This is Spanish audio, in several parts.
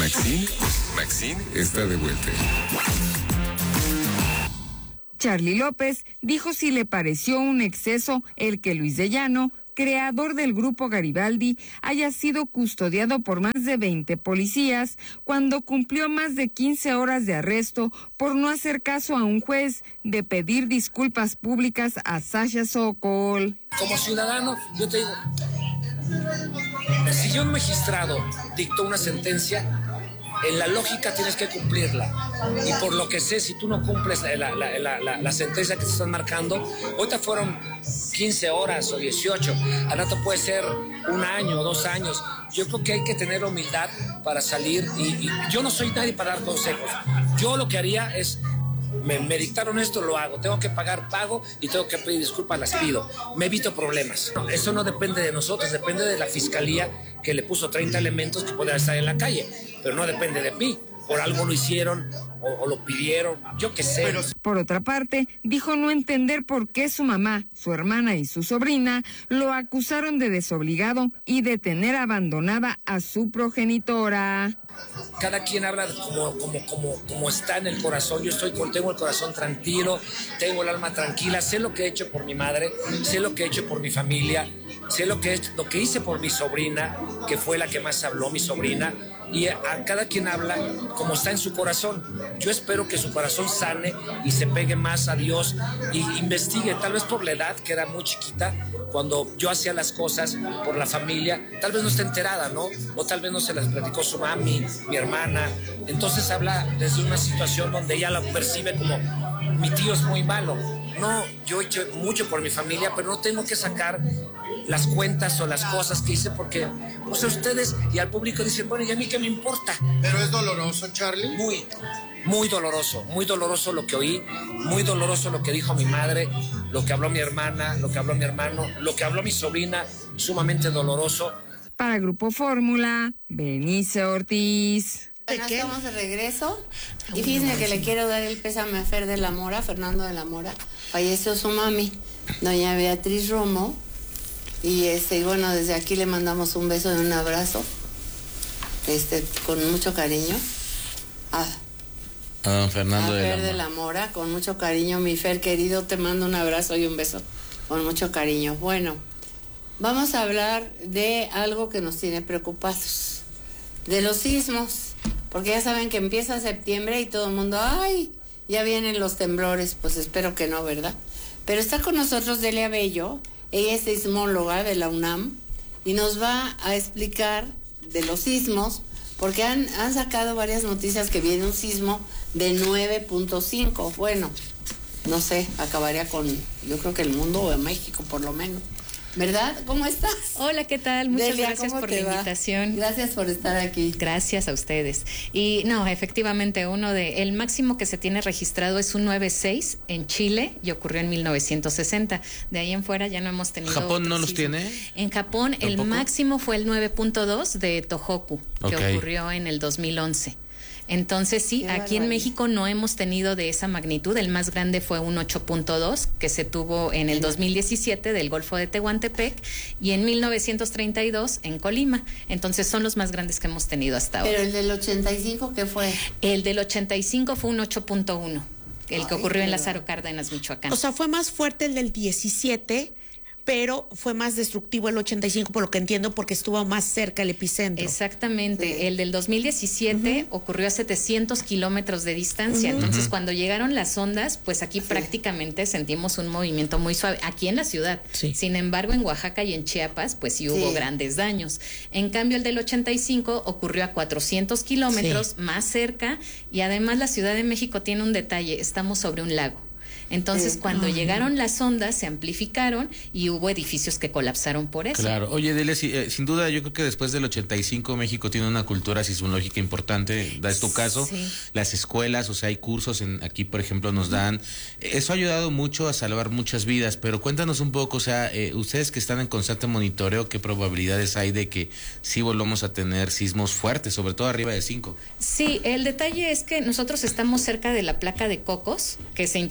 Maxine está de vuelta. Charly López dijo si le pareció un exceso el que Luis de Llano, creador del grupo Garibaldi, haya sido custodiado por más de 20 policías cuando cumplió más de 15 horas de arresto por no hacer caso a un juez de pedir disculpas públicas a Sasha Sokol. Como ciudadano, yo te digo, si ya un magistrado dictó una sentencia, en la lógica tienes que cumplirla. Y por lo que sé, si tú no cumples la sentencia que te están marcando, ahorita fueron 15 horas o 18, al rato puede ser 1 año o 2 años. Yo creo que hay que tener humildad para salir y yo no soy nadie para dar consejos. Yo lo que haría es, me dictaron esto, lo hago. Tengo que pagar, pago, y tengo que pedir disculpas, las pido. Me evito problemas. No, eso no depende de nosotros, depende de la fiscalía que le puso 30 elementos que podrían estar en la calle, pero no depende de mí. Por algo lo hicieron o lo pidieron, yo qué sé. Por otra parte, dijo no entender por qué su mamá, su hermana y su sobrina lo acusaron de desobligado y de tener abandonada a su progenitora. Cada quien habla como está en el corazón. Yo tengo el corazón tranquilo, tengo el alma tranquila, sé lo que he hecho por mi madre, sé lo que he hecho por mi familia, sé lo que hice por mi sobrina, que fue la que más habló, mi sobrina. Y a cada quien habla como está en su corazón. Yo espero que su corazón sane y se pegue más a Dios y investigue, tal vez por la edad, que era muy chiquita, cuando yo hacía las cosas por la familia, tal vez no está enterada, ¿no? O tal vez no se las platicó su mami, mi hermana. Entonces habla desde una situación donde ella la percibe como, mi tío es muy malo. No, yo he hecho mucho por mi familia, pero no tengo que sacar las cuentas o las cosas que hice porque, o sea, ustedes y al público dicen, bueno, ¿y a mí qué me importa? ¿Pero es doloroso, Charly? Muy doloroso lo que oí, muy doloroso lo que dijo mi madre, lo que habló mi hermana, lo que habló mi hermano, lo que habló mi sobrina, sumamente doloroso. Para Grupo Fórmula, Berenice Ortiz. Bueno, estamos de regreso y fíjense que le quiero dar el pésame a Fer de la Mora, Fernando de la Mora. Falleció su mami, doña Beatriz Romo, y bueno, desde aquí le mandamos un beso y un abrazo, con mucho cariño a don Fernando Fer de la Mora, con mucho cariño. Mi Fer querido, te mando un abrazo y un beso con mucho cariño. Bueno, vamos a hablar de algo que nos tiene preocupados, de los sismos. Porque ya saben que empieza septiembre y todo el mundo, ¡ay! Ya vienen los temblores. Pues espero que no, ¿verdad? Pero está con nosotros Delia Bello. Ella es sismóloga de la UNAM y nos va a explicar de los sismos, porque han sacado varias noticias que viene un sismo de 9.5. Bueno, no sé, acabaría con, yo creo que el mundo o México por lo menos. ¿Verdad? ¿Cómo estás? Hola, ¿qué tal? Muchas Delia, gracias por la invitación. Gracias por estar aquí. Gracias a ustedes. Y no, efectivamente, el máximo que se tiene registrado es un 9.6 en Chile y ocurrió en 1960. De ahí en fuera ya no hemos tenido. ¿Japón no los tiene? En Japón el máximo fue el 9.2 de Tohoku, que ocurrió en el 2011. Entonces sí, aquí en México no hemos tenido de esa magnitud. El más grande fue un 8.2 que se tuvo en el 2017 del Golfo de Tehuantepec y en 1932 en Colima. Entonces son los más grandes que hemos tenido hasta ahora. Pero el del 85, ¿qué fue? El del 85 fue un 8.1, el que ocurrió en Lázaro Cárdenas, Michoacán. O sea, fue más fuerte el del 17, pero fue más destructivo el 85, por lo que entiendo, porque estuvo más cerca el epicentro. Exactamente. Sí. El del 2017 ocurrió a 700 kilómetros de distancia. Entonces, cuando llegaron las ondas, pues aquí prácticamente sentimos un movimiento muy suave. Aquí en la ciudad. Sí. Sin embargo, en Oaxaca y en Chiapas, pues sí hubo grandes daños. En cambio, el del 85 ocurrió a 400 kilómetros más cerca, y además la Ciudad de México tiene un detalle: estamos sobre un lago. Entonces, cuando llegaron las ondas, se amplificaron y hubo edificios que colapsaron por eso. Claro. Oye, Delia, sin duda, yo creo que después del 85 México tiene una cultura sismológica importante. Da tu caso, las escuelas, o sea, hay cursos aquí, por ejemplo, nos dan. Eso ha ayudado mucho a salvar muchas vidas, pero cuéntanos un poco, o sea, ustedes que están en constante monitoreo, ¿qué probabilidades hay de que sí volvamos a tener sismos fuertes, sobre todo arriba de 5? Sí, el detalle es que nosotros estamos cerca de la placa de Cocos, que se introduce por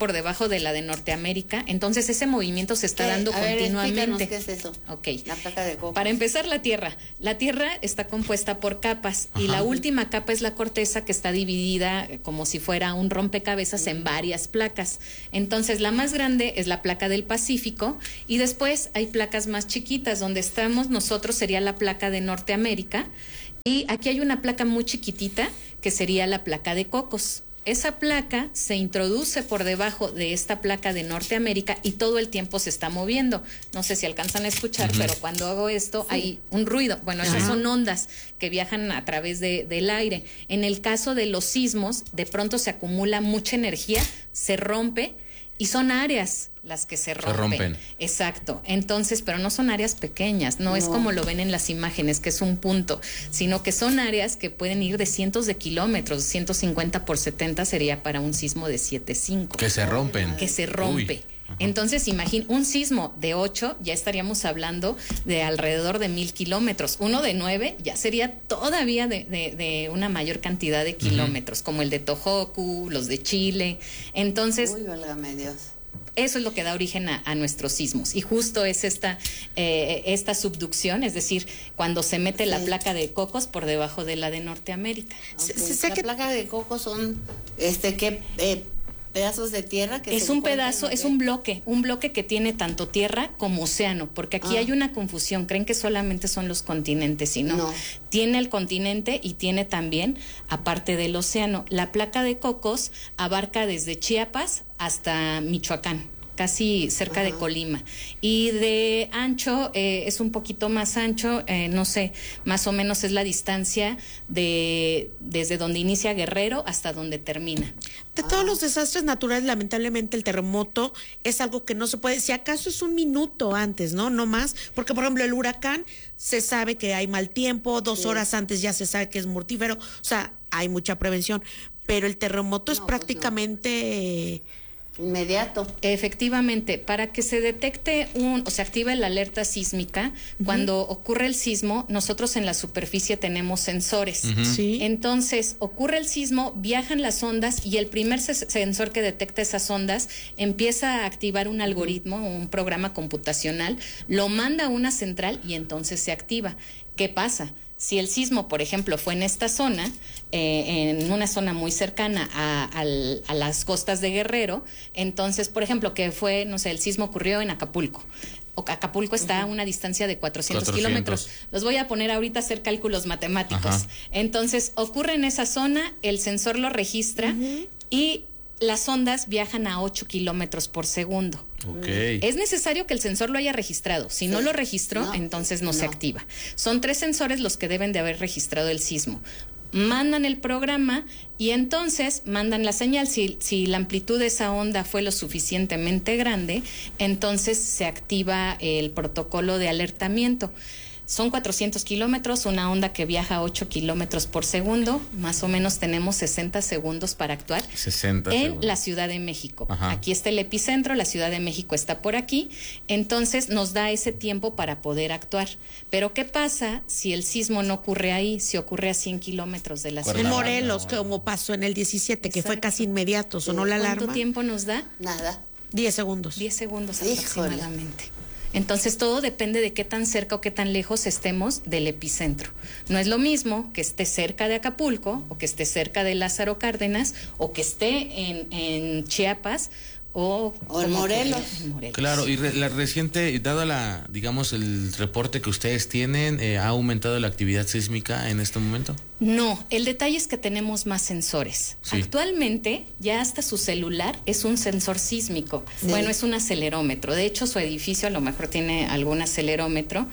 por debajo de la de Norteamérica, entonces ese movimiento se está dando continuamente. ¿Qué es eso? Okay. La placa de Cocos. Para empezar, la Tierra está compuesta por capas. Ajá. Y la última capa es la corteza, que está dividida como si fuera un rompecabezas en varias placas. Entonces, la más grande es la placa del Pacífico y después hay placas más chiquitas. Donde estamos nosotros sería la placa de Norteamérica y aquí hay una placa muy chiquitita que sería la placa de Cocos. Esa placa se introduce por debajo de esta placa de Norteamérica y todo el tiempo se está moviendo. No sé si alcanzan a escuchar, pero cuando hago esto hay un ruido. Bueno, esas son ondas que viajan a través del aire. En el caso de los sismos, de pronto se acumula mucha energía, se rompe y son áreas las que se rompen. Exacto. Entonces, pero no son áreas pequeñas, no es como lo ven en las imágenes, que es un punto, sino que son áreas que pueden ir de cientos de kilómetros, 150 por 70 sería para un sismo de 7.5. Que se rompen. Que se rompe. Entonces, un sismo de 8, ya estaríamos hablando de alrededor de 1,000 kilómetros. Uno de 9 ya sería todavía de una mayor cantidad de kilómetros, como el de Tohoku, los de Chile. Entonces, válgame Dios. Eso es lo que da origen a nuestros sismos. Y justo es esta subducción, es decir, cuando se mete la placa de Cocos por debajo de la de Norteamérica. La placa de Cocos son, pedazos de tierra que es un pedazo, es un bloque que tiene tanto tierra como océano, porque aquí hay una confusión, creen que solamente son los continentes, y no. Tiene el continente y tiene también, aparte del océano, la placa de Cocos abarca desde Chiapas hasta Michoacán, casi cerca de Colima, y de ancho es un poquito más ancho, no sé, más o menos es la distancia desde donde inicia Guerrero hasta donde termina. De todos los desastres naturales, lamentablemente el terremoto es algo que no se puede, si acaso es un minuto antes, no más, porque por ejemplo el huracán se sabe que hay mal tiempo, 2 horas antes ya se sabe que es mortífero, o sea, hay mucha prevención, pero el terremoto es prácticamente inmediato. Efectivamente, para que se detecte o se active la alerta sísmica, cuando ocurre el sismo, nosotros en la superficie tenemos sensores. Sí. Entonces, ocurre el sismo, viajan las ondas y el primer sensor que detecta esas ondas empieza a activar un algoritmo, un programa computacional, lo manda a una central y entonces se activa. ¿Qué pasa? Si el sismo, por ejemplo, fue en esta zona, en una zona muy cercana a las costas de Guerrero, entonces, por ejemplo, que fue, no sé, el sismo ocurrió en Acapulco. Acapulco está a una distancia de 400 kilómetros. Los voy a poner ahorita a hacer cálculos matemáticos. Entonces, ocurre en esa zona, el sensor lo registra y las ondas viajan a 8 kilómetros por segundo. Es necesario que el sensor lo haya registrado. Si no lo registró, entonces no se activa. Son 3 sensores los que deben de haber registrado el sismo. Mandan el programa y entonces mandan la señal. Si la amplitud de esa onda fue lo suficientemente grande, entonces se activa el protocolo de alertamiento. Son 400 kilómetros, una onda que viaja a 8 kilómetros por segundo. Más o menos tenemos 60 segundos para actuar en la Ciudad de México. Aquí está el epicentro, la Ciudad de México está por aquí. Entonces nos da ese tiempo para poder actuar. Pero ¿qué pasa si el sismo no ocurre ahí, si ocurre a 100 kilómetros de la ciudad? En Morelos, como pasó en el 17, que fue casi inmediato, sonó la alarma. ¿Cuánto tiempo nos da? Nada. 10 segundos. 10 segundos aproximadamente. Entonces todo depende de qué tan cerca o qué tan lejos estemos del epicentro. No es lo mismo que esté cerca de Acapulco o que esté cerca de Lázaro Cárdenas o que esté en Chiapas o en Morelos. Claro, y la reciente, dado digamos, el reporte que ustedes tienen, ¿ha aumentado la actividad sísmica en este momento? No, el detalle es que tenemos más sensores. Actualmente ya hasta su celular es un sensor sísmico. Bueno, es un acelerómetro. De hecho, su edificio a lo mejor tiene algún acelerómetro.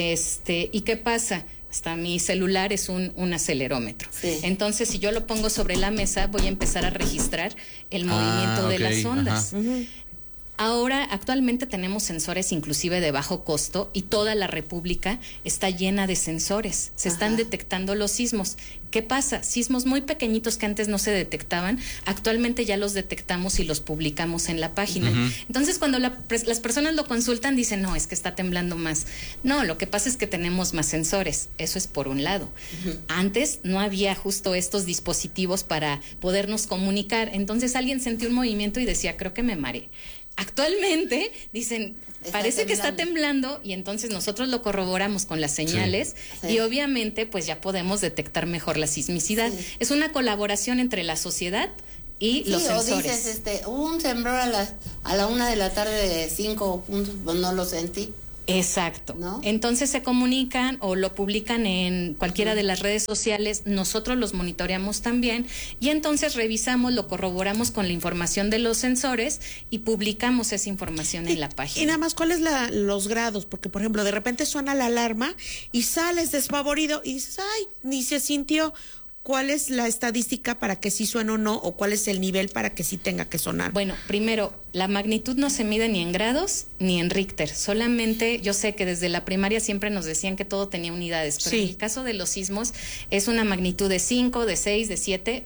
¿Y qué pasa? Hasta mi celular es un acelerómetro. Entonces, si yo lo pongo sobre la mesa, voy a empezar a registrar el movimiento de las ondas. Ahora, actualmente tenemos sensores inclusive de bajo costo y toda la República está llena de sensores. Se están detectando los sismos. ¿Qué pasa? Sismos muy pequeñitos que antes no se detectaban, actualmente ya los detectamos y los publicamos en la página. Entonces, cuando las personas lo consultan, dicen, no, es que está temblando más. No, lo que pasa es que tenemos más sensores. Eso es por un lado. Antes no había justo estos dispositivos para podernos comunicar. Entonces, alguien sentía un movimiento y decía, creo que me mareé. Actualmente dicen, parece que está temblando, y entonces nosotros lo corroboramos con las señales y obviamente pues ya podemos detectar mejor la sismicidad. Es una colaboración entre la sociedad y los sensores. O dices, hubo un temblor a la 1 de la tarde de 5 puntos, pues no lo sentí. Exacto. ¿No? Entonces se comunican o lo publican en cualquiera de las redes sociales, nosotros los monitoreamos también y entonces revisamos, lo corroboramos con la información de los sensores y publicamos esa información en la página. Y nada más, ¿cuáles los grados? Porque, por ejemplo, de repente suena la alarma y sales desfavorido y dices, ay, ni se sintió. ¿Cuál es la estadística para que sí suene o no? ¿O cuál es el nivel para que sí tenga que sonar? Bueno, primero, la magnitud no se mide ni en grados ni en Richter. Solamente, yo sé que desde la primaria siempre nos decían que todo tenía unidades, pero en el caso de los sismos es una magnitud de 5, de 6, de 7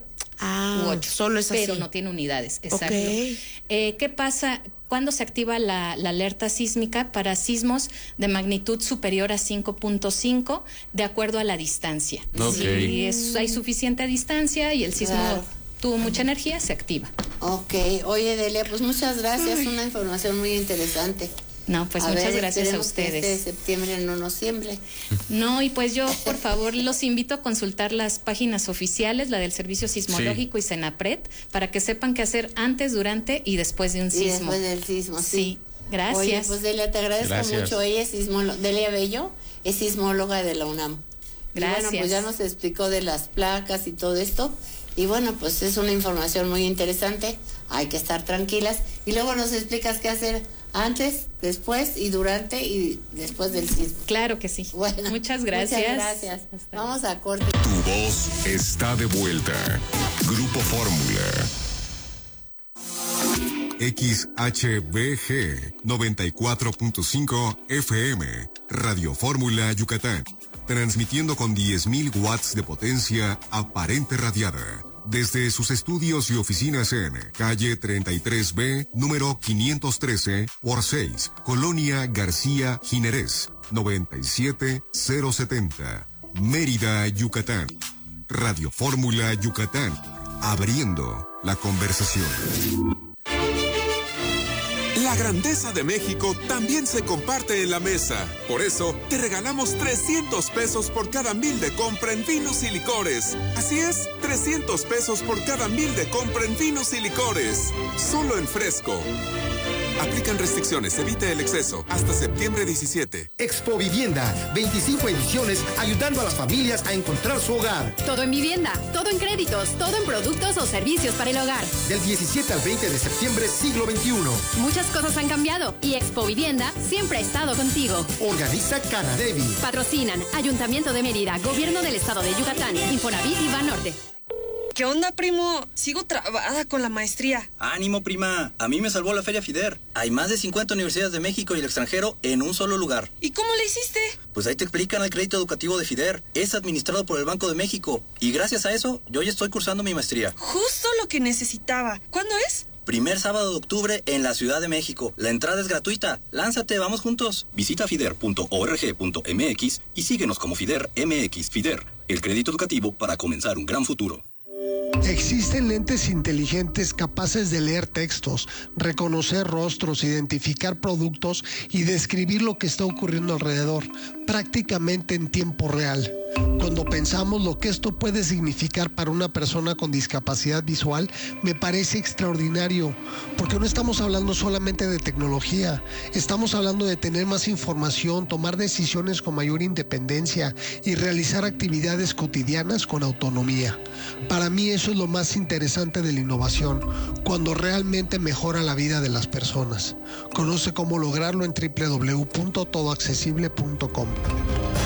u 8. Solo es así. Pero no tiene unidades, exacto. Okay. ¿Qué pasa? ¿Cuándo se activa la alerta sísmica? Para sismos de magnitud superior a 5.5, de acuerdo a la distancia. Okay. Si hay suficiente distancia y el sismo tuvo mucha energía, se activa. Ok. Oye, Delia, pues muchas gracias. Una información muy interesante. No, pues muchas gracias a ustedes. Que septiembre no nos tiemble. No, y pues yo, por favor, los invito a consultar las páginas oficiales, la del Servicio Sismológico y Senapred, para que sepan qué hacer antes, durante y después de un sismo. Y después del sismo, sí. Gracias. Oye, pues Delia, te agradezco mucho. Ella es Delia Bello, es sismóloga de la UNAM. Gracias. Y bueno, pues ya nos explicó de las placas y todo esto. Y bueno, pues es una información muy interesante. Hay que estar tranquilas. Y luego nos explicas qué hacer antes, después y durante y después del sismo. Claro que sí. Bueno, muchas gracias. Muchas gracias. Vamos a corte. Tu voz está de vuelta. Grupo Fórmula. XHBG 94.5 FM, Radio Fórmula Yucatán, transmitiendo con 10.000 watts de potencia aparente radiada. Desde sus estudios y oficinas en calle 33B, número 513 por 6, Colonia García Jiménez, 97070, Mérida, Yucatán. Radio Fórmula Yucatán, abriendo la conversación. La grandeza de México también se comparte en la mesa. Por eso, te regalamos 300 pesos por cada 1,000 de compra en vinos y licores. Así es, 300 pesos por cada 1,000 de compra en vinos y licores. Solo en Fresco. Aplican restricciones, evita el exceso. Hasta septiembre 17. Expo Vivienda, 25 ediciones ayudando a las familias a encontrar su hogar. Todo en vivienda, todo en créditos, todo en productos o servicios para el hogar. Del 17 al 20 de septiembre, siglo XXI. Muchas cosas han cambiado y Expo Vivienda siempre ha estado contigo. Organiza Canadevi. Patrocinan Ayuntamiento de Mérida, Gobierno del Estado de Yucatán, Infonavit y Banorte. ¿Qué onda, primo? Sigo trabada con la maestría. ¡Ánimo, prima! A mí me salvó la Feria FIDER. Hay más de 50 universidades de México y el extranjero en un solo lugar. ¿Y cómo le hiciste? Pues ahí te explican el crédito educativo de FIDER. Es administrado por el Banco de México. Y gracias a eso, yo ya estoy cursando mi maestría. Justo lo que necesitaba. ¿Cuándo es? Primer sábado de octubre en la Ciudad de México. La entrada es gratuita. Lánzate, vamos juntos. Visita fider.org.mx y síguenos como FIDER MX. FIDER, el crédito educativo para comenzar un gran futuro. Existen lentes inteligentes capaces de leer textos, reconocer rostros, identificar productos y describir lo que está ocurriendo alrededor, prácticamente en tiempo real. Cuando pensamos lo que esto puede significar para una persona con discapacidad visual, me parece extraordinario, porque no estamos hablando solamente de tecnología, estamos hablando de tener más información, tomar decisiones con mayor independencia y realizar actividades cotidianas con autonomía. Para mí eso es lo más interesante de la innovación, cuando realmente mejora la vida de las personas. Conoce cómo lograrlo en www.todoaccesible.com.